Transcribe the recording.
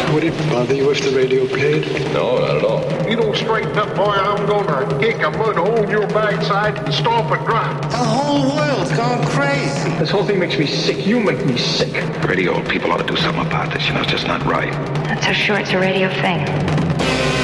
Would it bother you if the radio played? No, not at all. You don't straighten up, boy, I'm gonna kick a mud hole in your backside and stomp it dry. The whole world's gone crazy. This whole thing makes me sick. You make me sick. Radio people ought to do something about this. It's just not right. Not so sure it's a radio thing.